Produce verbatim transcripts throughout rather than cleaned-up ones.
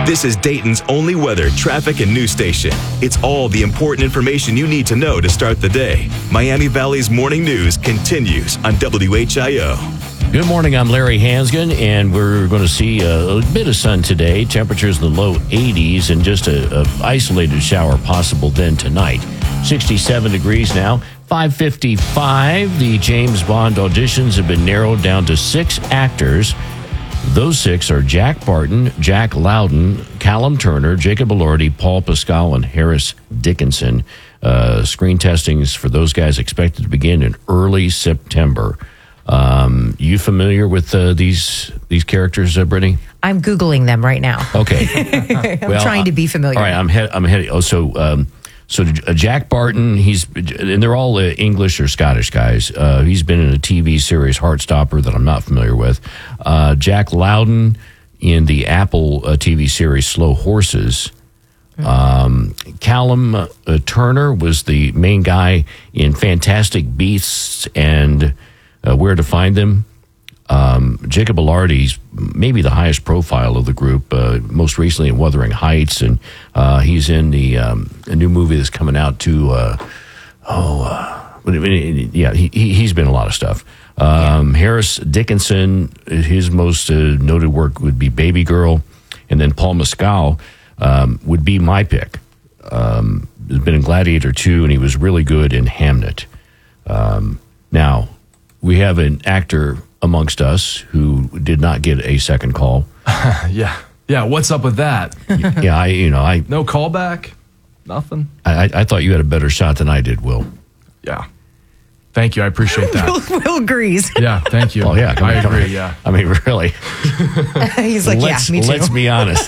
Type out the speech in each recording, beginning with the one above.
This is Dayton's only weather, traffic, and news station. It's all the important information you need to know to start the day. Miami Valley's Morning News continues on W H I O. Good morning, I'm Larry Hansgen, and we're going to see a, a bit of sun today. Temperatures in the low eighties and just a, a isolated shower possible then tonight. sixty-seven degrees now, five fifty-five. The James Bond auditions have been narrowed down to six actors. Those six are Jack Barton, Jack Loudon, Callum Turner, Jacob Elordi, Paul Pascal, and Harris Dickinson. Uh, screen testings for those guys expected to begin in early September. Um, you familiar with uh, these these characters, uh, Brittany? I'm Googling them right now. Okay. I'm well, trying to be familiar. All right, I'm head. I'm heading. Oh, so um, so uh, Jack Barton, he's and they're all uh, English or Scottish guys. Uh, he's been in a T V series, Heartstopper, that I'm not familiar with. Uh, Jack Loudon in the Apple uh, T V series Slow Horses. Um, Callum uh, Turner was the main guy in Fantastic Beasts and uh, Where to Find Them. Um, Jacob Elordi's maybe the highest profile of the group, uh, most recently in Wuthering Heights, and uh, he's in the um, a new movie that's coming out too. Uh, oh, uh, yeah, he, he's been in a lot of stuff. Um, yeah. Harris Dickinson, his most uh, noted work would be Baby Girl, and then Paul Mescal um, would be my pick. Um, he's been in Gladiator two, and he was really good in Hamnet. Um, now, we have an actor amongst us who did not get a second call. yeah. Yeah, what's up with that? yeah, I, you know, I... No callback? Nothing? I, I thought you had a better shot than I did, Will. Yeah. Thank you, I appreciate that. Will, Will agrees. Yeah, thank you. Oh, yeah. I on, agree, yeah. I mean, really. He's like, let's, yeah, me too. Let's be honest.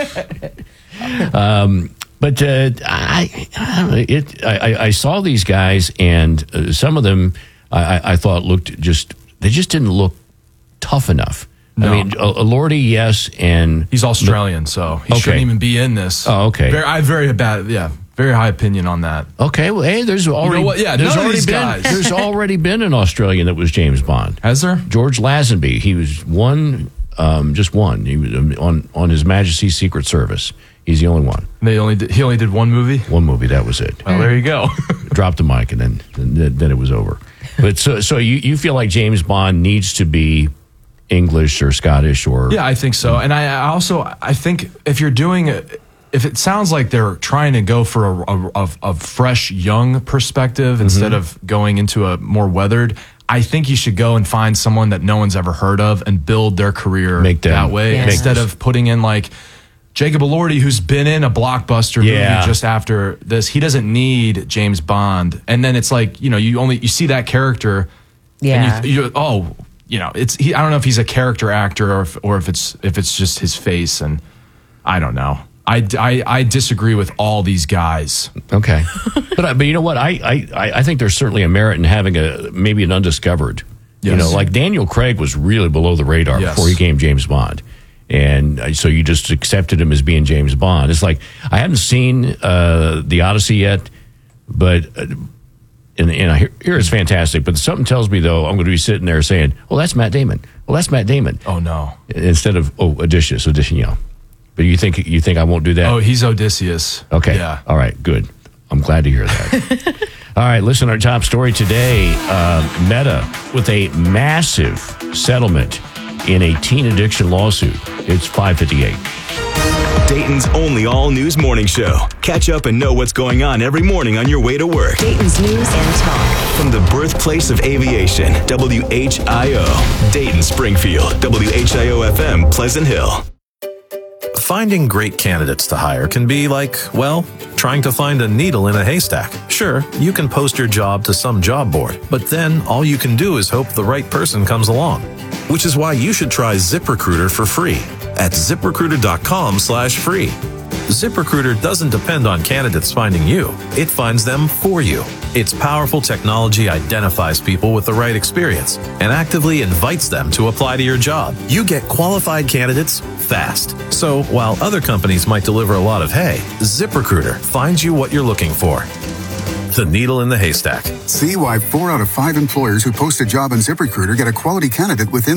um, but uh, I, it, I, I saw these guys, and uh, some of them I, I thought looked just... They just didn't look tough enough. No. I mean, Elordi, yes, and... He's Australian, so he okay. shouldn't even be in this. Oh, okay. Very, I have very bad, yeah, very high opinion on that. Okay, well, hey, there's already... You know what? Yeah, there's none of already these been, guys. There's already been an Australian that was James Bond. Has there? George Lazenby. He was one, um, just one. He was on, on His Majesty's Secret Service. He's the only one. They only did, he only did one movie? One movie, that was it. Well, there you go. Dropped the mic, and then, then then it was over. But so so you, you feel like James Bond needs to be English or Scottish or... Yeah, I think so. And I also, I think if you're doing it, if it sounds like they're trying to go for a, a, a, a fresh, young perspective instead mm-hmm. of going into a more weathered, I think you should go and find someone that no one's ever heard of and build their career Make them, that way yeah. instead of putting in like Jacob Elordi, who's been in a blockbuster yeah. movie just after this. He doesn't need James Bond. And then it's like, you know, you only you see that character yeah. and you, you oh, you know, it's he, I don't know if he's a character actor or if, or if it's if it's just his face, and I don't know. I, I, I disagree with all these guys. Okay. but I, but you know what? I, I, I think there's certainly a merit in having a maybe an undiscovered. Yes. You know, like Daniel Craig was really below the radar yes. before he became James Bond. And so you just accepted him as being James Bond. It's like, I haven't seen uh, The Odyssey yet, but uh, and, and I hear, hear it's fantastic. But something tells me, though, I'm going to be sitting there saying, well, that's Matt Damon. Well, that's Matt Damon. Oh, no. Instead of, oh, Odysseus, Odysseus, you know. But you think you think I won't do that? Oh, he's Odysseus. Okay. Yeah. All right, good. I'm glad to hear that. All right, listen, our top story today, uh, Meta with a massive settlement in a teen addiction lawsuit. It's five fifty-eight. Dayton's only all-news morning show. Catch up and know what's going on every morning on your way to work. Dayton's News and Talk. From the birthplace of aviation, W H I O. Dayton, Springfield, W H I O F M, Pleasant Hill. Finding great candidates to hire can be like, well, trying to find a needle in a haystack. Sure, you can post your job to some job board, but then all you can do is hope the right person comes along. Which is why you should try ZipRecruiter for free at ZipRecruiter.com slash free. ZipRecruiter doesn't depend on candidates finding you. It finds them for you. Its powerful technology identifies people with the right experience and actively invites them to apply to your job. You get qualified candidates fast. So while other companies might deliver a lot of hay, ZipRecruiter finds you what you're looking for. The needle in the haystack. See why four out of five employers who post a job on ZipRecruiter get a quality candidate within